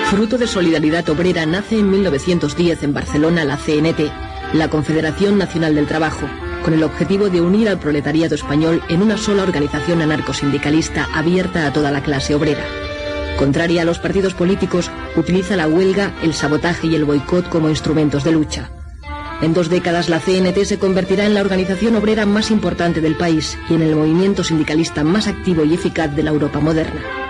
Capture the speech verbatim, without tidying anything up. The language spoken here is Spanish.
Fruto de Solidaridad Obrera nace en mil novecientos diez en Barcelona la C N T, la Confederación Nacional del Trabajo, con el objetivo de unir al proletariado español en una sola organización anarcosindicalista abierta a toda la clase obrera. Contraria a los partidos políticos, utiliza la huelga, el sabotaje y el boicot como instrumentos de lucha. En dos décadas la C N T se convertirá en la organización obrera más importante del país y en el movimiento sindicalista más activo y eficaz de la Europa moderna.